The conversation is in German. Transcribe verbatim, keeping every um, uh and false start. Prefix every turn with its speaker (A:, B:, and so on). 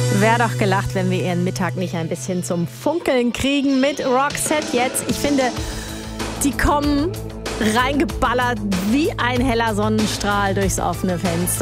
A: Wäre doch gelacht, wenn wir ihren Mittag nicht ein bisschen zum Funkeln kriegen mit Roxette jetzt. Ich finde, die kommen reingeballert wie ein heller Sonnenstrahl durchs offene Fenster.